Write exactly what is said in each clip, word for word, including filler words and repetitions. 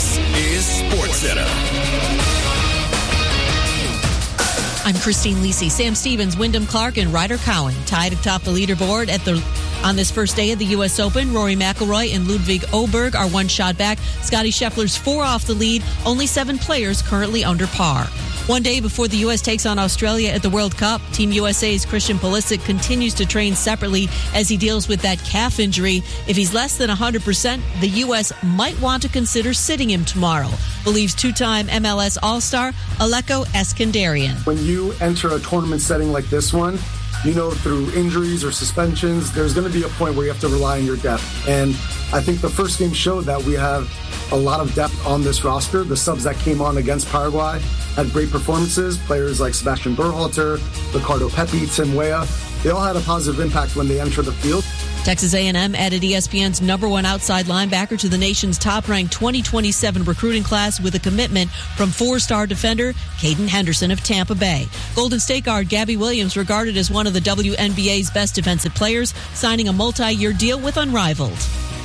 This is SportsCenter. I'm Christine Lisi. Sam Stevens, Wyndham Clark, and Ryder Cowan tied atop the leaderboard at the on this first day of the U S Open. Rory McIlroy and Ludwig Oberg are one shot back. Scotty Scheffler's four off the lead. Only seven players currently under par. One day before the U S takes on Australia at the World Cup, Team U S A's Christian Pulisic continues to train separately as he deals with that calf injury. If he's less than one hundred percent, the U S might want to consider sitting him tomorrow, believes two-time M L S All-Star Aleko Eskandarian. When you enter a tournament setting like this one, you know, through injuries or suspensions, there's going to be a point where you have to rely on your depth. And I think the first game showed that we have a lot of depth on this roster. The subs that came on against Paraguay had great performances. Players like Sebastian Berhalter, Ricardo Pepi, Tim Weah, they all had a positive impact when they entered the field. Texas A and M added E S P N's number one outside linebacker to the nation's top-ranked twenty twenty-seven recruiting class with a commitment from four-star defender Caden Henderson of Tampa Bay. Golden State guard Gabby Williams, regarded as one of the W N B A's best defensive players, signing a multi-year deal with Unrivaled.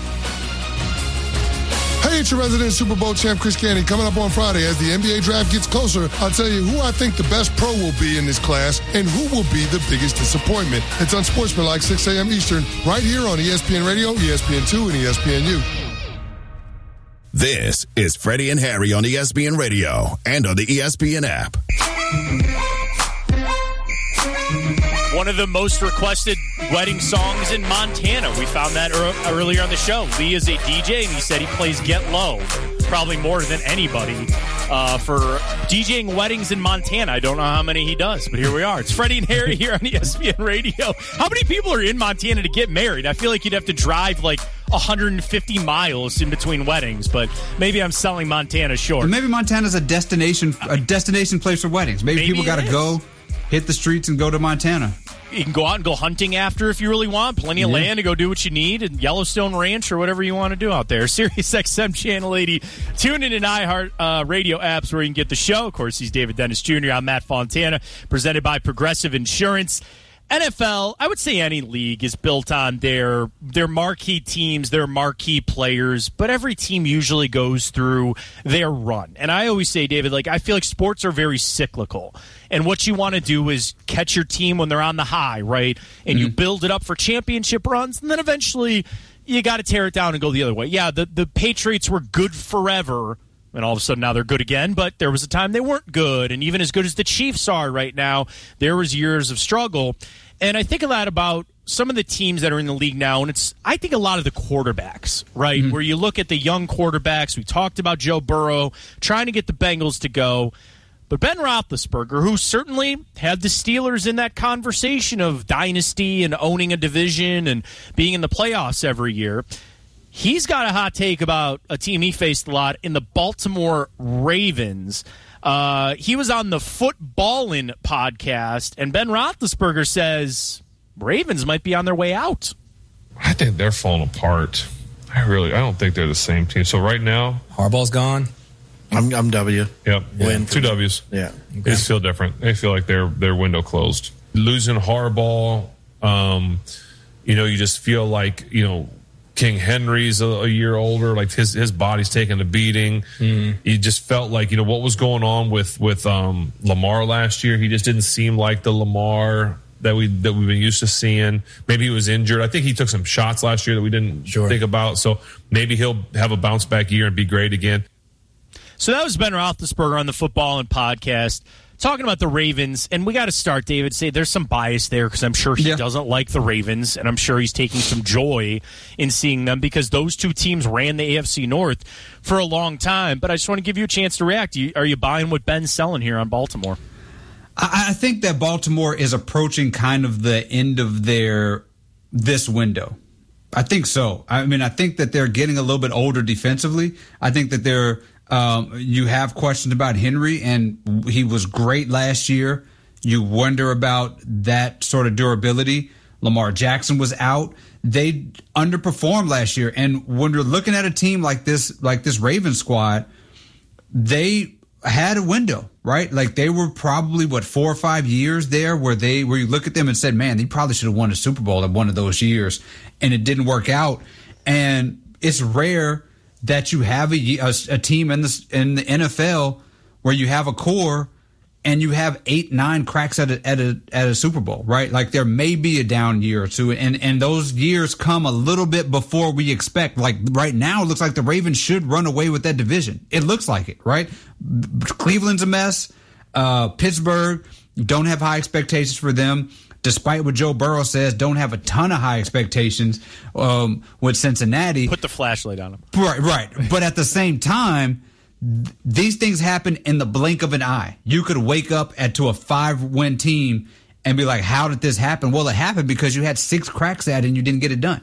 Hey, it's your resident Super Bowl champ, Chris Canty. Coming up on Friday, as the N B A draft gets closer, I'll tell you who I think the best pro will be in this class and who will be the biggest disappointment. It's Unsportsmanlike, six a.m. Eastern, right here on E S P N Radio, E S P N two, and E S P N U. This is Freddie and Harry on E S P N Radio and on the E S P N app. One of the most requested wedding songs in Montana. We found that er- earlier on the show. Lee is a D J, and he said he plays Get Low probably more than anybody uh, for DJing weddings in Montana. I don't know how many he does, but here we are. It's Freddie and Harry here on E S P N Radio. How many people are in Montana to get married? I feel like you'd have to drive like one hundred fifty miles in between weddings, but maybe I'm selling Montana short. Maybe Montana's a destination, a destination place for weddings. Maybe, maybe people got to go hit the streets and go to Montana. You can go out and go hunting after if you really want. Plenty of yeah. land to go do what you need. And Yellowstone Ranch or whatever you want to do out there. Sirius X M Channel eighty. Tune in to iHeart uh, Radio apps where you can get the show. Of course, he's David Dennis Junior I'm Matt Fontana, presented by Progressive Insurance. N F L, I would say any league is built on their their marquee teams, their marquee players, but every team usually goes through their run. And I always say, David, like I feel like sports are very cyclical. And what you want to do is catch your team when they're on the high, right? And mm-hmm. you build it up for championship runs, and then eventually you got to tear it down and go the other way. Yeah, the, the Patriots were good forever, and all of a sudden now they're good again, but there was a time they weren't good. And even as good as the Chiefs are right now, there was years of struggle. And I think a lot about some of the teams that are in the league now, and it's I think a lot of the quarterbacks, right? Mm-hmm. Where you look at the young quarterbacks. We talked about Joe Burrow trying to get the Bengals to go. But Ben Roethlisberger, who certainly had the Steelers in that conversation of dynasty and owning a division and being in the playoffs every year, he's got a hot take about a team he faced a lot in the Baltimore Ravens. Uh, he was on the Footballin' podcast, and Ben Roethlisberger says Ravens might be on their way out. I think they're falling apart. I really, I don't think they're the same team. So right now, Harbaugh's gone. I'm, I'm W. Yep, Win two W's. Yeah, okay. They just feel different. They feel like their their window closed. Losing Harbaugh, um, you know, you just feel like you know. King Henry's a, a year older, like his his body's taking a beating. Mm. You just felt like, you know, what was going on with with um, Lamar last year. He just didn't seem like the Lamar that we that we've been used to seeing. Maybe he was injured. I think he took some shots last year that we didn't sure. think about. So maybe he'll have a bounce back year and be great again. So that was Ben Roethlisberger on the Footballin' podcast. Talking about the Ravens, and we got to start, David, say there's some bias there because I'm sure he yeah. doesn't like the Ravens, and I'm sure he's taking some joy in seeing them because those two teams ran the A F C North for a long time. But I just want to give you a chance to react. Are you buying what Ben's selling here on Baltimore? I think that Baltimore is approaching kind of the end of their this window. I think so. I mean, I think that they're getting a little bit older defensively. I think that they're Um, you have questions about Henry, and he was great last year. You wonder about that sort of durability. Lamar Jackson was out. They underperformed last year, and when you're looking at a team like this, like this Ravens squad, they had a window, right? Like they were probably what four or five years there where they where you look at them and said, "Man, they probably should have won a Super Bowl in one of those years," and it didn't work out. And it's rare that you have a, a, a team in the in the N F L where you have a core and you have eight, nine cracks at a, at a at a Super Bowl, right? Like there may be a down year or two, and and those years come a little bit before we expect. Like right now, it looks like the Ravens should run away with that division. It looks like it, right? Cleveland's a mess. Uh, Pittsburgh, don't have high expectations for them. Despite what Joe Burrow says, don't have a ton of high expectations um, with Cincinnati. Put the flashlight on them. Right, right. But at the same time, th- these things happen in the blink of an eye. You could wake up at to a five-win team and be like, how did this happen? Well, it happened because you had six cracks at it and you didn't get it done.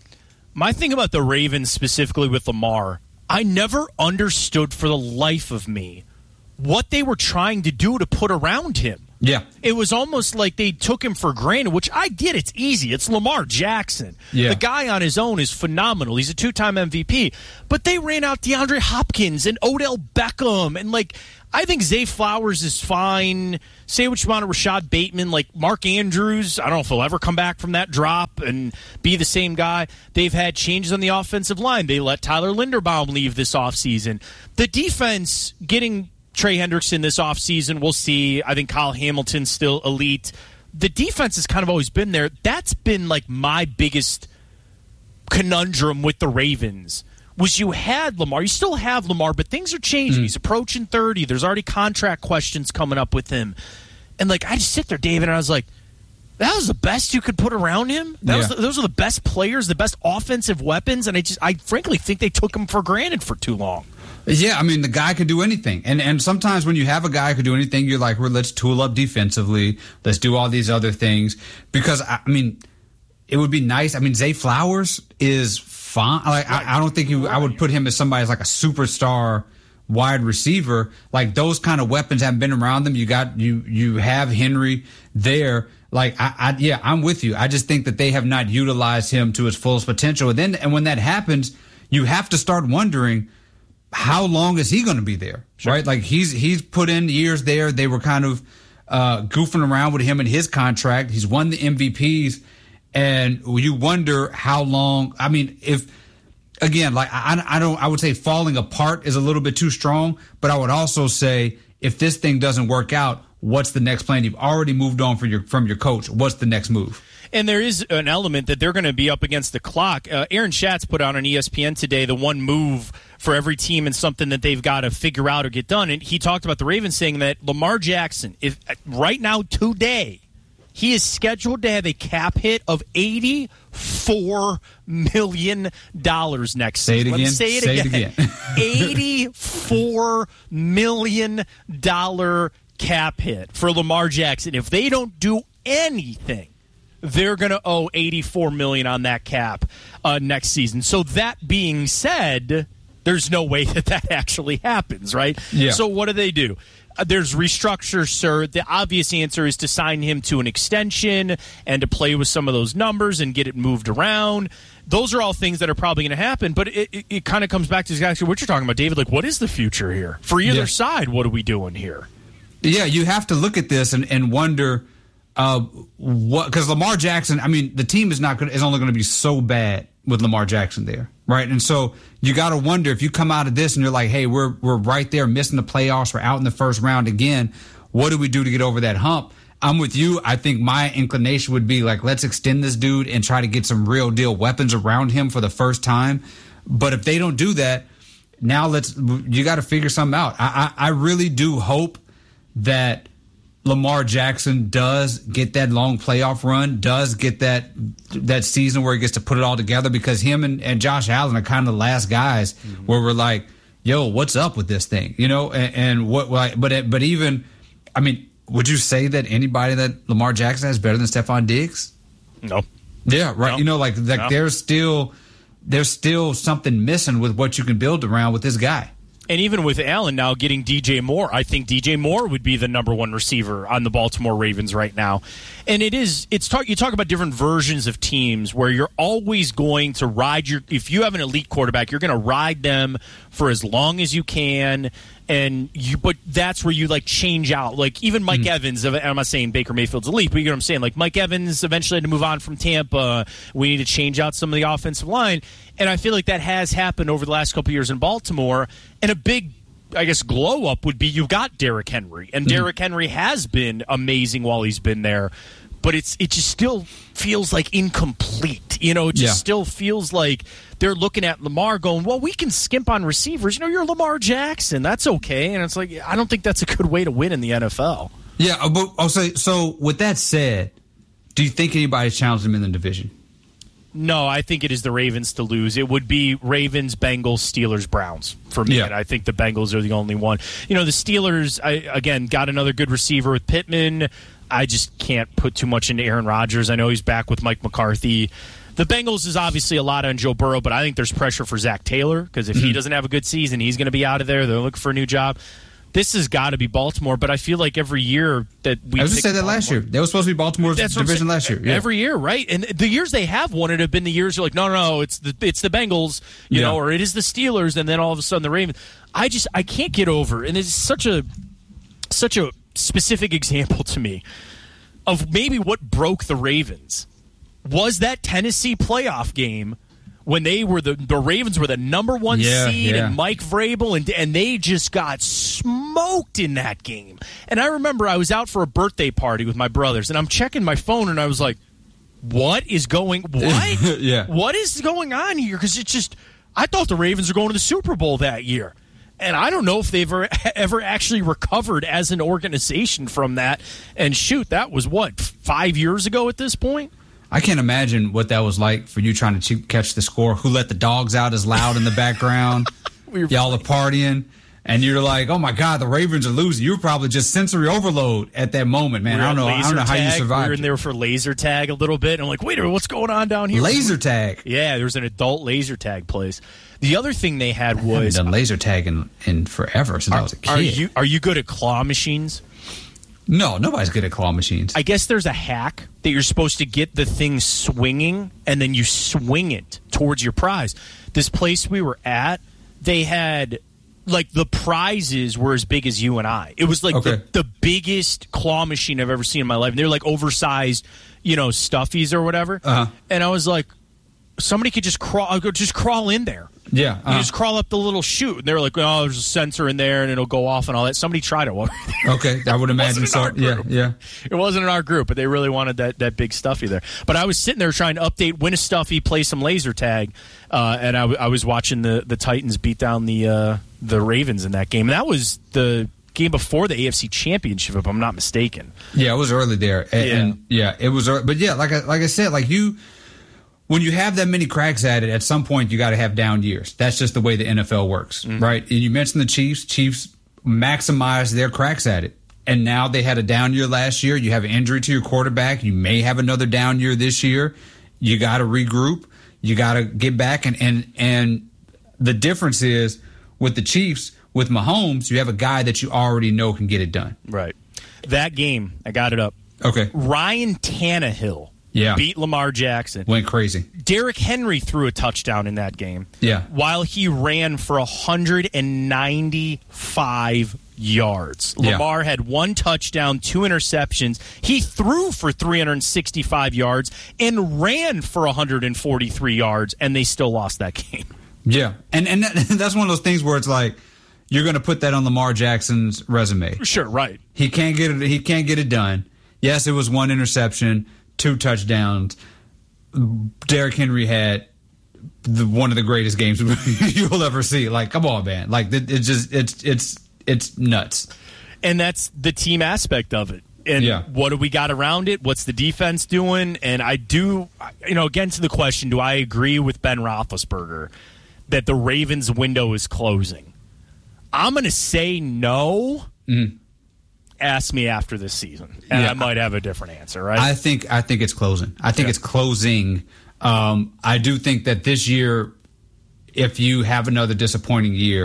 My thing about the Ravens, specifically with Lamar, I never understood for the life of me what they were trying to do to put around him. Yeah. It was almost like they took him for granted, which I get. It's easy. It's Lamar Jackson. Yeah. The guy on his own is phenomenal. He's a two-time M V P. But they ran out DeAndre Hopkins and Odell Beckham. And, like, I think Zay Flowers is fine. Say what you want of Rashad Bateman. Like, Mark Andrews, I don't know if he'll ever come back from that drop and be the same guy. They've had changes on the offensive line. They let Tyler Linderbaum leave this offseason. The defense getting Trey Hendrickson this offseason, we'll see. I think Kyle Hamilton's still elite. The defense has kind of always been there. That's been like my biggest conundrum with the Ravens was you had Lamar. You still have Lamar, but things are changing. Mm. He's approaching thirty. There's already contract questions coming up with him. And like I just sit there, David, and I was like, that was the best you could put around him? That yeah. was the, those are the best players, the best offensive weapons, and I just I frankly think they took him for granted for too long. Yeah, I mean, the guy could do anything. And and sometimes when you have a guy who could do anything, you're like, well, let's tool up defensively. Let's do all these other things. Because, I mean, it would be nice. I mean, Zay Flowers is fine. Like, I, I don't think you, I would put him as somebody as like a superstar wide receiver. Like, those kind of weapons haven't been around them. You got, you, you have Henry there. Like, I, I, yeah, I'm with you. I just think that they have not utilized him to his fullest potential. And then, and when that happens, you have to start wondering, how long is he going to be there? Sure. Right? Like he's he's put in years there. They were kind of uh, goofing around with him and his contract. He's won the M V Ps, and you wonder how long. I mean, if again, like I, I don't, I would say falling apart is a little bit too strong, but I would also say if this thing doesn't work out, what's the next plan? You've already moved on for your from your coach. What's the next move? And there is an element that they're going to be up against the clock. Uh, Aaron Schatz put out on E S P N today the one move for every team and something that they've got to figure out or get done. And he talked about the Ravens saying that Lamar Jackson, if right now today, he is scheduled to have a cap hit of eighty-four million dollars next say season. It again. Say it say again. It again. eighty-four million dollars cap hit for Lamar Jackson. If they don't do anything, they're going to owe eighty-four million dollars on that cap uh, next season. So that being said, there's no way that that actually happens, right? Yeah. So what do they do? Uh, there's restructure, sir. The obvious answer is to sign him to an extension and to play with some of those numbers and get it moved around. Those are all things that are probably going to happen, but it, it, it kind of comes back to exactly what you're talking about, David. Like, what is the future here? For either yeah. side, what are we doing here? Yeah, you have to look at this and, and wonder – Uh, what? Because Lamar Jackson, I mean, the team is not going is only going to be so bad with Lamar Jackson there, right? And so you got to wonder if you come out of this and you're like, hey, we're we're right there, missing the playoffs, we're out in the first round again. What do we do to get over that hump? I'm with you. I think my inclination would be like, let's extend this dude and try to get some real deal weapons around him for the first time. But if they don't do that, now let's you got to figure something out. I, I I really do hope that Lamar Jackson does get that long playoff run, does get that that season where he gets to put it all together, because him and, and Josh Allen are kind of the last guys mm-hmm. where we're like, yo, what's up with this thing? You know, and, and what, but but even, I mean, would you say that anybody that Lamar Jackson has better than Stephon Diggs? No. Yeah, right. No. You know, like, like no. there's still there's still something missing with what you can build around with this guy. And even with Allen now getting D J Moore, I think D J Moore would be the number one receiver on the Baltimore Ravens right now. And it is, it's talk, you talk about different versions of teams where you're always going to ride your, if you have an elite quarterback, you're going to ride them for as long as you can. And you, but that's where you like change out. Like even Mike mm. Evans, I'm not saying Baker Mayfield's elite, but you know what I'm saying? Like Mike Evans eventually had to move on from Tampa. We need to change out some of the offensive line. And I feel like that has happened over the last couple of years in Baltimore. And a big, I guess, glow up would be you've got Derrick Henry. And mm. Derrick Henry has been amazing while he's been there. But it's it just still feels like incomplete. You know, it just yeah. still feels like they're looking at Lamar going, well, we can skimp on receivers. You know, you're Lamar Jackson. That's okay. And it's like, I don't think that's a good way to win in the N F L. Yeah, but I'll say, so with that said, do you think anybody challenged them in the division? No, I think it is the Ravens to lose. It would be Ravens, Bengals, Steelers, Browns for me. Yeah. And I think the Bengals are the only one. You know, the Steelers, I, again, got another good receiver with Pittman. I just can't put too much into Aaron Rodgers. I know he's back with Mike McCarthy. The Bengals is obviously a lot on Joe Burrow, but I think there's pressure for Zach Taylor because if mm-hmm. he doesn't have a good season, he's going to be out of there. They're looking for a new job. This has got to be Baltimore, but I feel like every year that we I was just saying that Baltimore, last year. They were supposed to be Baltimore's That's division last year. Yeah. Every year, right? And the years they have won it have been the years you're like, no, no, no, it's the it's the Bengals, you yeah. know, or it is the Steelers, and then all of a sudden the Ravens. I just I can't get over, and it's such a such a specific example to me of maybe what broke the Ravens was that Tennessee playoff game when they were the the Ravens were the number one yeah, seed yeah. and Mike Vrabel and and they just got smoked in that game. And I remember I was out for a birthday party with my brothers and I'm checking my phone and I was like, what is going what? yeah. What is going on here? Because it's just I thought the Ravens were going to the Super Bowl that year. And I don't know if they've ever, ever actually recovered as an organization from that. And shoot, that was what, five years ago at this point? I can't imagine what that was like for you trying to catch the score. Who let the dogs out is loud in the background. we Y'all are partying. And you're like, oh, my God, the Ravens are losing. You were probably just sensory overload at that moment, man. We I don't know, I don't know how you survived. We were in there for laser tag a little bit. I'm like, wait a minute, what's going on down here? Laser tag? Yeah, there was an adult laser tag place. The other thing they had was... I haven't done laser tag in, in forever since are, I was a kid. Are you, are you good at claw machines? No, nobody's good at claw machines. I guess there's a hack that you're supposed to get the thing swinging, and then you swing it towards your prize. This place we were at, they had... like the prizes were as big as you and I. It was like okay. the, the biggest claw machine I've ever seen in my life. And they're like oversized, you know, stuffies or whatever. Uh-huh. And I was like, somebody could just crawl, just crawl in there. Yeah, uh-huh. You just crawl up the little chute. And they're like, oh, there's a sensor in there, and it'll go off and all that. Somebody tried it. Okay, I would imagine so. Yeah, yeah. It wasn't in our group, but they really wanted that, that big stuffy there. But I was sitting there trying to update, win a stuffy, play some laser tag, uh, and I, w- I was watching the, the Titans beat down the uh, the Ravens in that game. And that was the game before the A F C Championship, if I'm not mistaken. Yeah, it was early there. And, yeah. and yeah, it was early. But yeah, like I, like I said, like you... when you have that many cracks at it, at some point you got to have down years. That's just the way the N F L works, mm-hmm. right? And you mentioned the Chiefs. Chiefs maximized their cracks at it. And now they had a down year last year. You have an injury to your quarterback. You may have another down year this year. You got to regroup. You got to get back. And, and, and the difference is with the Chiefs, with Mahomes, you have a guy that you already know can get it done. Right. That game, I got it up. Okay. Ryan Tannehill. Yeah. Beat Lamar Jackson. Went crazy. Derrick Henry threw a touchdown in that game. Yeah. While he ran for one hundred ninety-five yards. Yeah. Lamar had one touchdown, two interceptions. He threw for three hundred sixty-five yards and ran for one hundred forty-three yards, and they still lost that game. Yeah. And and that, that's one of those things where it's like, you're going to put that on Lamar Jackson's resume. Sure, right. He can't get it. He can't get it done. Yes, it was one interception, two touchdowns. Derrick Henry had the, one of the greatest games you'll ever see. Like, come on, man. Like, it, it just it's it's it's nuts. And that's the team aspect of it. And yeah. what do we got around it? What's the defense doing? And I do, you know, again to the question, do I agree with Ben Roethlisberger that the Ravens' window is closing? I'm going to say no. Mm. Ask me after this season, and yeah. I might have a different answer, right? I think I think it's closing. I think yeah. it's closing. Um, I do think that this year, if you have another disappointing year,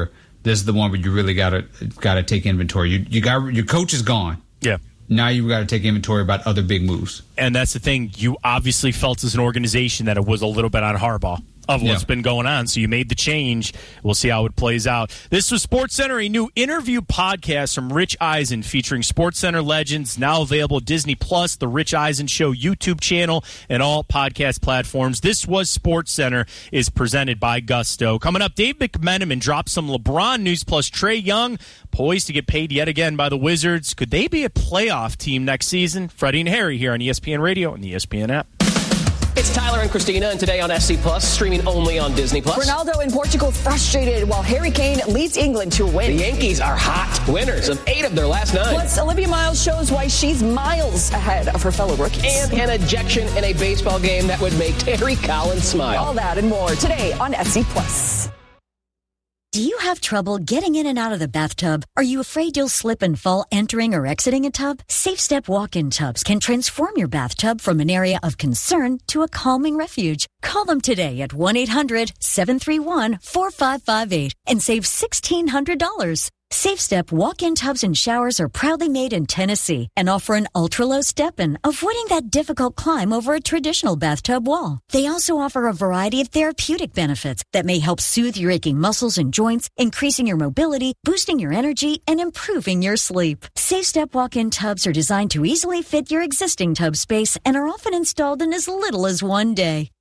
this is the one where you really got to got to take inventory. You you got your coach is gone. Yeah. Now you got to take inventory about other big moves. And that's the thing. You obviously felt as an organization that it was a little bit on Harbaugh of what's Yeah. been going on. So you made the change. We'll see how it plays out. This was SportsCenter, a new interview podcast from Rich Eisen featuring SportsCenter legends, now available at Disney Plus, the Rich Eisen Show YouTube channel, and all podcast platforms. This was SportsCenter is presented by Gusto. Coming up, Dave McMenamin drops some LeBron news, plus Trae Young poised to get paid yet again by the Wizards. Could they be a playoff team next season? Freddie and Harry here on E S P N Radio and the E S P N app. It's Tyler and Christina, and today on S C Plus, streaming only on Disney Plus. Ronaldo in Portugal frustrated while Harry Kane leads England to a win. The Yankees are hot, winners of eight of their last nine. Plus, Olivia Miles shows why she's miles ahead of her fellow rookies. And an ejection in a baseball game that would make Terry Collins smile. All that and more today on S C Plus. Do you have trouble getting in and out of the bathtub? Are you afraid you'll slip and fall entering or exiting a tub? SafeStep walk-in tubs can transform your bathtub from an area of concern to a calming refuge. Call them today at one eight hundred seven three one four five five eight and save sixteen hundred dollars. SafeStep walk-in tubs and showers are proudly made in Tennessee and offer an ultra-low step-in, avoiding that difficult climb over a traditional bathtub wall. They also offer a variety of therapeutic benefits that may help soothe your aching muscles and joints, increasing your mobility, boosting your energy, and improving your sleep. SafeStep walk-in tubs are designed to easily fit your existing tub space and are often installed in as little as one day.